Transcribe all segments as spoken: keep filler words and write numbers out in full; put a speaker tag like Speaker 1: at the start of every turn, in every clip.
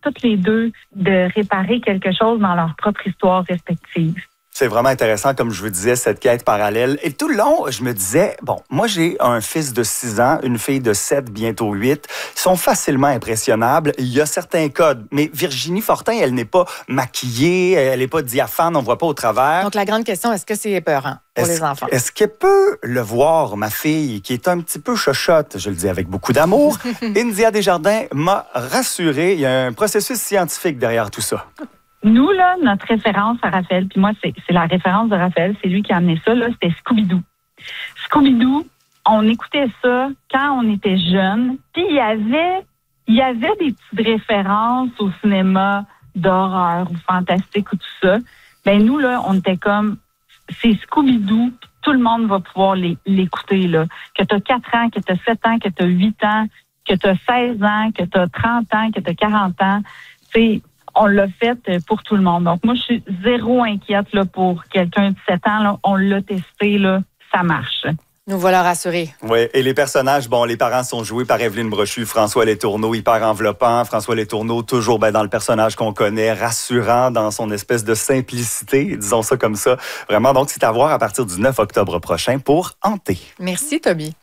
Speaker 1: toutes les deux de réparer quelque chose dans leur propre histoire respective.
Speaker 2: C'est vraiment intéressant, comme je vous disais, cette quête parallèle. Et tout le long, je me disais, bon, moi, j'ai un fils de six ans, une fille de sept, bientôt huit. Ils sont facilement impressionnables. Il y a certains codes. Mais Virginie Fortin, elle n'est pas maquillée, elle n'est pas diaphane, on ne voit pas au travers.
Speaker 3: Donc, la grande question, est-ce que c'est épeurant pour
Speaker 2: est-ce,
Speaker 3: les enfants?
Speaker 2: Est-ce qu'elle peut le voir, ma fille, qui est un petit peu chochotte, je le dis avec beaucoup d'amour? India Desjardins m'a rassuré. Il y a un processus scientifique derrière tout ça.
Speaker 1: Nous, là, notre référence à Raphaël, puis moi, c'est, c'est la référence de Raphaël, c'est lui qui a amené ça, là, c'était Scooby-Doo. Scooby-Doo, on écoutait ça quand on était jeunes, puis il y avait, il y avait des petites références au cinéma d'horreur ou fantastique ou tout ça. Ben nous, là, on était comme, c'est Scooby-Doo, tout le monde va pouvoir les, l'écouter, là. Que t'as quatre ans, que t'as sept ans, que t'as huit ans, que t'as seize ans, que t'as trente ans, que t'as quarante ans, tu sais, on l'a fait pour tout le monde. Donc, moi, je suis zéro inquiète là, pour quelqu'un de sept ans. Là, on l'a testé, là, ça marche.
Speaker 3: Nous voilà rassurés.
Speaker 2: Oui, et les personnages, bon, les parents sont joués par Evelyne Brochu, François Letourneau, hyper enveloppant. François Letourneau, toujours ben, dans le personnage qu'on connaît, rassurant dans son espèce de simplicité, disons ça comme ça. Vraiment, donc, c'est à voir à partir du neuf octobre prochain pour Hanté.
Speaker 3: Merci, Toby.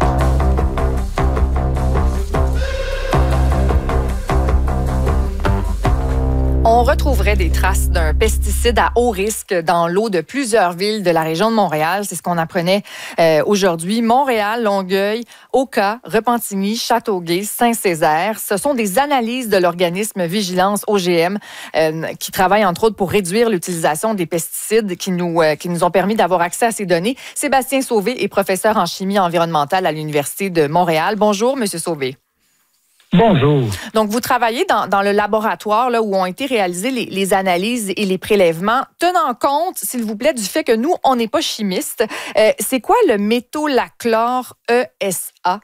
Speaker 3: On retrouverait des traces d'un pesticide à haut risque dans l'eau de plusieurs villes de la région de Montréal. C'est ce qu'on apprenait euh, aujourd'hui. Montréal, Longueuil, Oka, Repentigny, Châteauguay, Saint-Césaire. Ce sont des analyses de l'organisme Vigilance O G M euh, qui travaille entre autres pour réduire l'utilisation des pesticides qui nous, euh, qui nous ont permis d'avoir accès à ces données. Sébastien Sauvé est professeur en chimie environnementale à l'Université de Montréal. Bonjour, Monsieur Sauvé.
Speaker 4: Bonjour.
Speaker 3: Donc, vous travaillez dans, dans le laboratoire là, où ont été réalisées les, les analyses et les prélèvements. Tenant compte, s'il vous plaît, du fait que nous, on n'est pas chimistes, euh, c'est quoi le métolachlore E S A?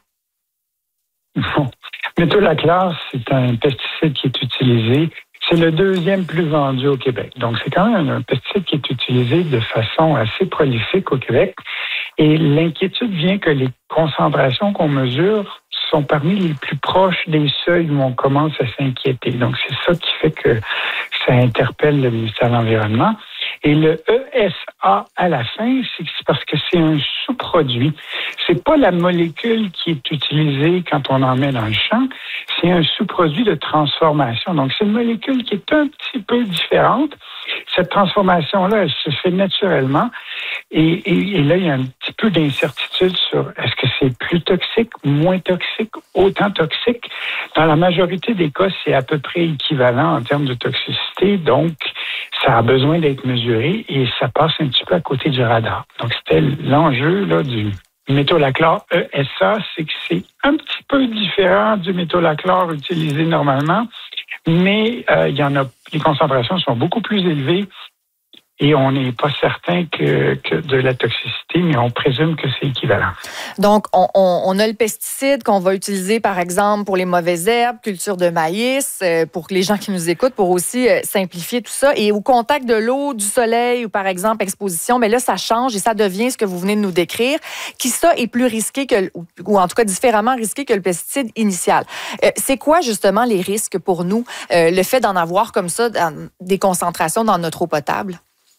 Speaker 4: Bon. Métolachlore, c'est un pesticide qui est utilisé. C'est le deuxième plus vendu au Québec. Donc, c'est quand même un pesticide qui est utilisé de façon assez prolifique au Québec. Et l'inquiétude vient que les concentrations qu'on mesure sont parmi les plus proches des seuils où on commence à s'inquiéter. Donc, c'est ça qui fait que ça interpelle le ministère de l'Environnement. Et le E S A à la fin, c'est parce que c'est un sous-produit. C'est pas la molécule qui est utilisée quand on en met dans le champ, c'est un sous-produit de transformation. Donc, c'est une molécule qui est un petit peu différente. Cette transformation-là, elle se fait naturellement. Et, et, et là, il y a un petit peu d'incertitude sur est-ce que c'est plus toxique, moins toxique, autant toxique. Dans la majorité des cas, c'est à peu près équivalent en termes de toxicité. Donc, ça a besoin d'être mesuré et ça passe un petit peu à côté du radar. Donc, c'était l'enjeu là, du métolachlore E S A, c'est que c'est un petit peu différent du métolachlore utilisé normalement, mais euh, il y en a, les concentrations sont beaucoup plus élevées. Et on n'est pas certain que, que de la toxicité, mais on présume que c'est équivalent.
Speaker 3: Donc, on, on, on a le pesticide qu'on va utiliser, par exemple, pour les mauvaises herbes, culture de maïs, euh, pour les gens qui nous écoutent, pour aussi euh, simplifier tout ça. Et au contact de l'eau, du soleil ou, par exemple, exposition, mais là, ça change et ça devient ce que vous venez de nous décrire, qui, ça, est plus risqué que, ou, ou en tout cas différemment risqué que le pesticide initial. Euh, c'est quoi, justement, les risques pour nous, euh, le fait d'en avoir comme ça, dans, des concentrations dans notre eau potable?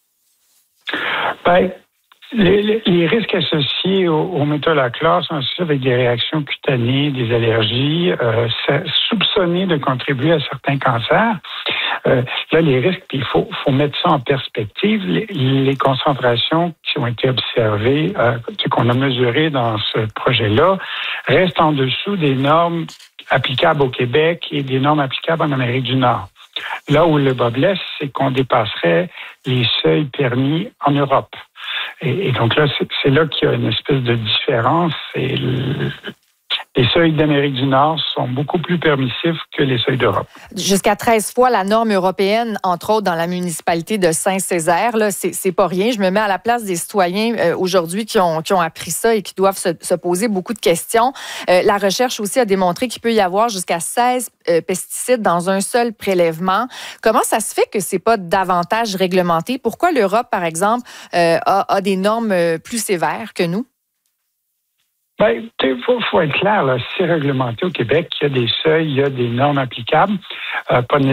Speaker 4: Ben, les, les risques associés au, au métolachlore sont associés avec des réactions cutanées, des allergies, euh, soupçonnées de contribuer à certains cancers. Euh, là, les risques, il faut, faut mettre ça en perspective. Les, les concentrations qui ont été observées, euh, qu'on a mesurées dans ce projet-là, restent en dessous des normes applicables au Québec et des normes applicables en Amérique du Nord. Là où le bas blesse, c'est qu'on dépasserait les seuils permis en Europe. Et, et donc là, c'est, c'est là qu'il y a une espèce de différence. Et le, les seuils d'Amérique du Nord sont beaucoup plus permissifs que les seuils d'Europe.
Speaker 3: Jusqu'à treize fois la norme européenne, entre autres dans la municipalité de Saint-Césaire. Là, c'est, c'est pas rien. Je me mets à la place des citoyens euh, aujourd'hui qui ont, qui ont appris ça et qui doivent se, se poser beaucoup de questions. Euh, la recherche aussi a démontré qu'il peut y avoir jusqu'à seize euh, pesticides dans un seul prélèvement. Comment ça se fait que c'est pas davantage réglementé? Pourquoi l'Europe, par exemple, euh, a, a des normes plus sévères que nous?
Speaker 4: Ben, il faut, faut être clair, là, c'est réglementé au Québec, il y a des seuils, il y a des normes applicables, euh, pas